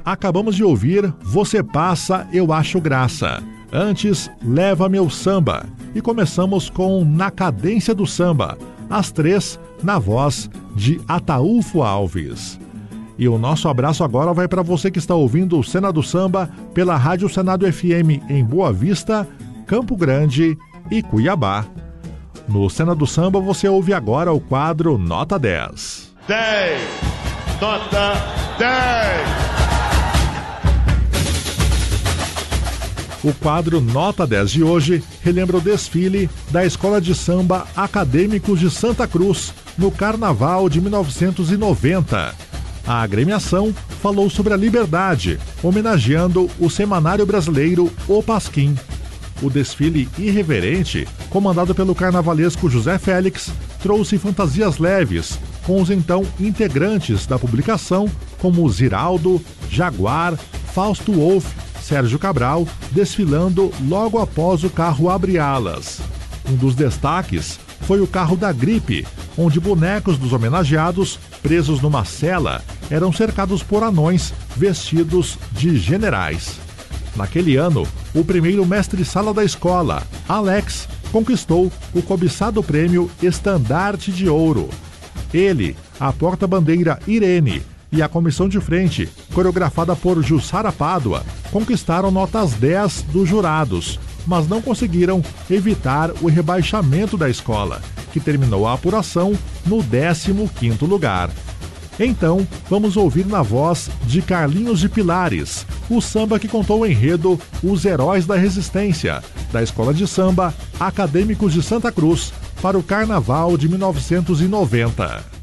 Acabamos de ouvir Você Passa, Eu Acho Graça. Antes, Leva Meu Samba. E começamos com Na Cadência do Samba, as três na voz de Ataúfo Alves. E o nosso abraço agora vai para você que está ouvindo o Cena do Samba pela Rádio Senado FM em Boa Vista, Campo Grande e Cuiabá. No Cena do Samba você ouve agora o quadro Nota 10. 10! Nota 10! O quadro Nota 10 de hoje relembra o desfile da Escola de Samba Acadêmicos de Santa Cruz no Carnaval de 1990. A agremiação falou sobre a liberdade, homenageando o semanário brasileiro O Pasquim. O desfile irreverente, comandado pelo carnavalesco José Félix, trouxe fantasias leves, com os então integrantes da publicação, como Ziraldo, Jaguar, Fausto Wolff, Sérgio Cabral, desfilando logo após o carro Abre Alas. Um dos destaques foi o carro da gripe, onde bonecos dos homenageados, presos numa cela, eram cercados por anões vestidos de generais. Naquele ano, o primeiro mestre-sala da escola, Alex, conquistou o cobiçado prêmio Estandarte de Ouro. Ele, a porta-bandeira Irene e a comissão de frente, coreografada por Jussara Pádua, conquistaram notas 10 dos jurados, mas não conseguiram evitar o rebaixamento da escola, que terminou a apuração no 15º lugar. Então, vamos ouvir na voz de Carlinhos de Pilares, o samba que contou o enredo Os Heróis da Resistência, da Escola de Samba Acadêmicos de Santa Cruz, para o Carnaval de 1990.